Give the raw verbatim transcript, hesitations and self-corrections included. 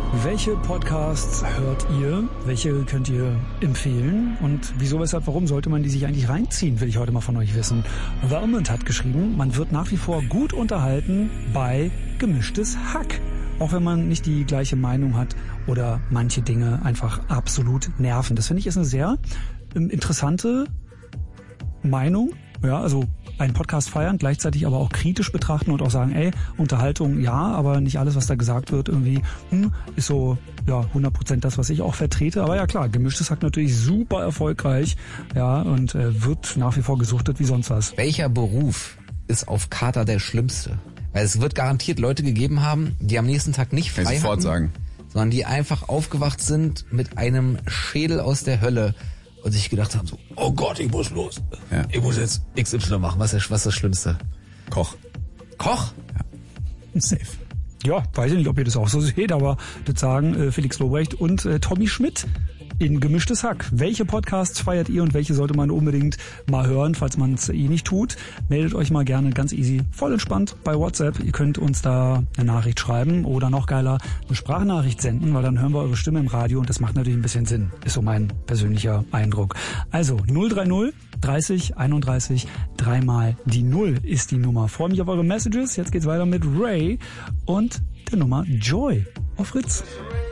Welche Podcasts hört ihr? Welche könnt ihr empfehlen? Und wieso, weshalb, warum sollte man die sich eigentlich reinziehen, will ich heute mal von euch wissen. Vermont hat geschrieben, man wird nach wie vor gut unterhalten bei Gemischtes Hack. Auch wenn man nicht die gleiche Meinung hat oder manche Dinge einfach absolut nerven. Das finde ich ist eine sehr ähm, interessante Meinung. Ja, also einen Podcast feiern, gleichzeitig aber auch kritisch betrachten und auch sagen, ey, Unterhaltung ja, aber nicht alles, was da gesagt wird, irgendwie hm, ist so ja hundert Prozent das, was ich auch vertrete. Aber ja klar, Gemischtes Hack natürlich super erfolgreich, ja, und äh, wird nach wie vor gesuchtet wie sonst was. Welcher Beruf ist auf Kater der schlimmste? Weil es wird garantiert Leute gegeben haben, die am nächsten Tag nicht frei Kann ich sofort hatten, sagen. sondern die einfach aufgewacht sind mit einem Schädel aus der Hölle und sich gedacht haben so, oh Gott, ich muss los. Ja. Ich muss jetzt X Y machen. Was ist, was ist das Schlimmste? Koch. Koch? Ja. Safe. Ja, weiß ich nicht, ob ihr das auch so seht, aber das sagen äh, Felix Lobrecht und äh, Tommy Schmidt in Gemischtes Hack. Welche Podcasts feiert ihr und welche sollte man unbedingt mal hören, falls man es eh nicht tut? Meldet euch mal gerne ganz easy, voll entspannt bei WhatsApp. Ihr könnt uns da eine Nachricht schreiben oder noch geiler eine Sprachnachricht senden, weil dann hören wir eure Stimme im Radio und das macht natürlich ein bisschen Sinn. Ist so mein persönlicher Eindruck. Also null drei null dreißig einunddreißig, dreimal die Null ist die Nummer. Freue mich auf eure Messages. Jetzt geht's weiter mit Ray und der Nummer Joy auf Fritz.